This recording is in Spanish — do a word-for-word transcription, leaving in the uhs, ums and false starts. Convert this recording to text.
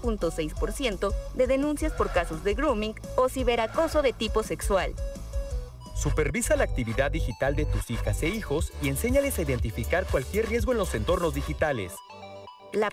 punto seis por ciento de denuncias por casos de grooming o ciberacoso de tipo sexual. Supervisa la actividad digital de tus hijas e hijos y enséñales a identificar cualquier riesgo en los entornos digitales.